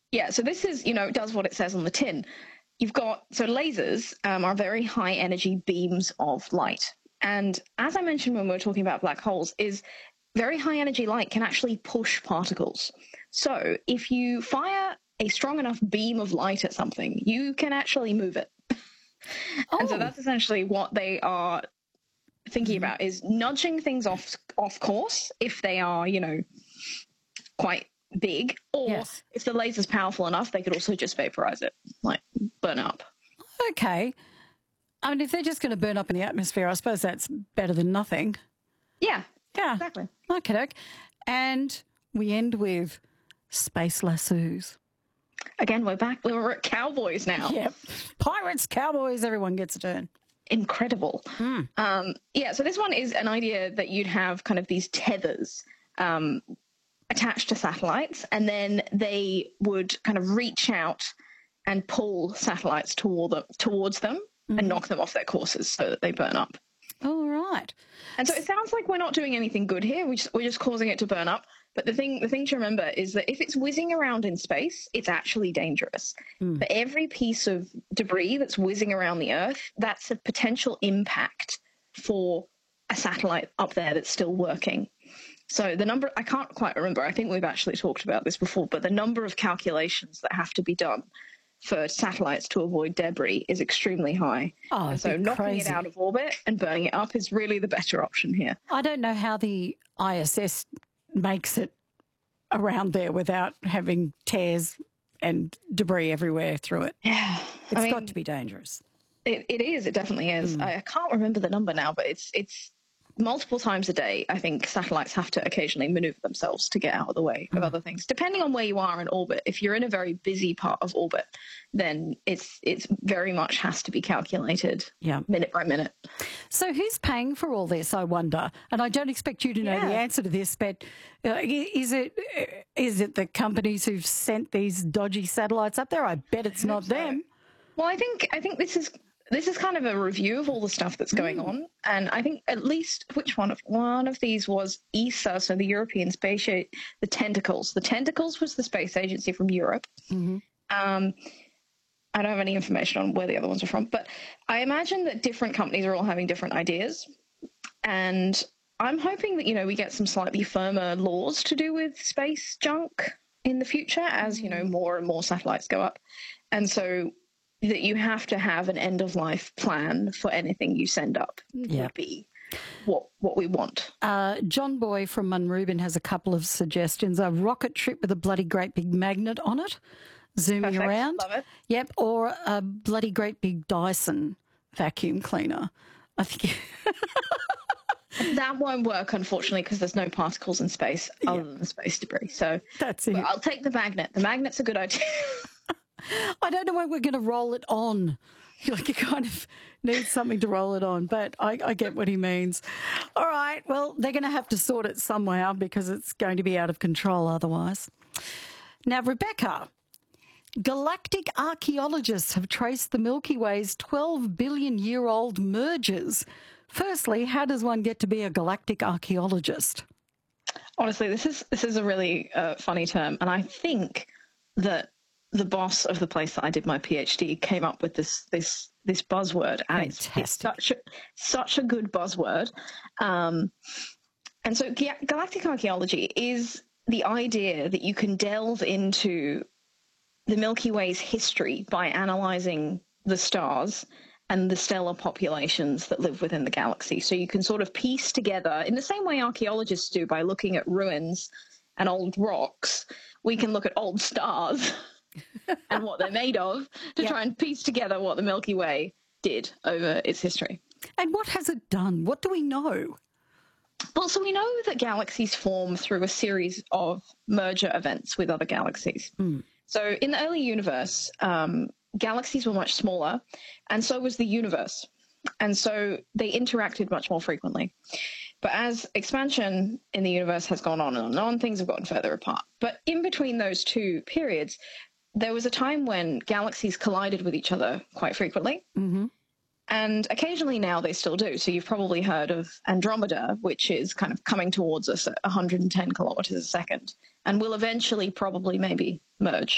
Yeah, so this is, it does what it says on the tin. So lasers are very high energy beams of light. And as I mentioned when we were talking about black holes, is very high energy light can actually push particles. So if you fire a strong enough beam of light at something, you can actually move it. And so that's essentially what they are thinking about, is nudging things off course if they are, quite big, or if the laser's powerful enough, they could also just vaporize it, like burn up. Okay. I mean, if they're just going to burn up in the atmosphere, I suppose that's better than nothing. Yeah. Yeah. Exactly. Okay. And we end with space lassos. Again, we're back. We're at cowboys now. Yep. Pirates, cowboys, everyone gets a turn. Incredible. So this one is an idea that you'd have kind of these tethers attached to satellites, and then they would kind of reach out and pull satellites towards them and knock them off their courses so that they burn up. All right. And so it sounds like we're not doing anything good here. We're just causing it to burn up. But the thing to remember is that if it's whizzing around in space, it's actually dangerous. For every piece of debris that's whizzing around the Earth, that's a potential impact for a satellite up there that's still working. So the number, I can't quite remember, I think we've actually talked about this before, but the number of calculations that have to be done for satellites to avoid debris is extremely high. Oh, so knocking it out of orbit and burning it up is really the better option here. I don't know how the ISS makes it around there without having tears and debris everywhere through it. Yeah. It's got to be dangerous. It is. It definitely is. I can't remember the number now, but it's multiple times a day. I think satellites have to occasionally maneuver themselves to get out of the way of other things, depending on where you are in orbit. If you're in a very busy part of orbit, then it's very much has to be calculated minute by minute. So who's paying for all this, I wonder? And I don't expect you to know the answer to this, but is it the companies who've sent these dodgy satellites up there? I bet it's not them. Well, I think this is kind of a review of all the stuff that's going on, and I think at least one of these was ESA, so the European Space Agency, the Tentacles. The Tentacles was the space agency from Europe. I don't have any information on where the other ones are from, but I imagine that different companies are all having different ideas, and I'm hoping that we get some slightly firmer laws to do with space junk in the future as more and more satellites go up, and so that you have to have an end-of-life plan for anything you send up would be what we want. John Boy from Munrubin has a couple of suggestions. A rocket trip with a bloody great big magnet on it, zooming around. Love it. Yep, or a bloody great big Dyson vacuum cleaner. I think... That won't work, unfortunately, because there's no particles in space other than the space debris. So that's it. I'll take the magnet. The magnet's a good idea. I don't know when we're going to roll it on. Like, you kind of need something to roll it on, but I get what he means. All right, well, they're going to have to sort it somehow because it's going to be out of control otherwise. Now, Rebecca, galactic archaeologists have traced the Milky Way's 12 billion-year-old mergers. Firstly, how does one get to be a galactic archaeologist? Honestly, this is a really funny term, and I think that the boss of the place that I did my PhD came up with this buzzword, and it's such a good buzzword. And so galactic archaeology is the idea that you can delve into the Milky Way's history by analyzing the stars and the stellar populations that live within the galaxy. So you can sort of piece together, in the same way archaeologists do by looking at ruins and old rocks, we can look at old stars and what they're made of to try and piece together what the Milky Way did over its history. And what has it done? What do we know? Well, so we know that galaxies form through a series of merger events with other galaxies. So in the early universe, galaxies were much smaller, and so was the universe. And so they interacted much more frequently. But as expansion in the universe has gone on and on, things have gotten further apart. But in between those two periods, there was a time when galaxies collided with each other quite frequently. And occasionally now they still do. So you've probably heard of Andromeda, which is kind of coming towards us at 110 kilometers a second and will eventually probably maybe merge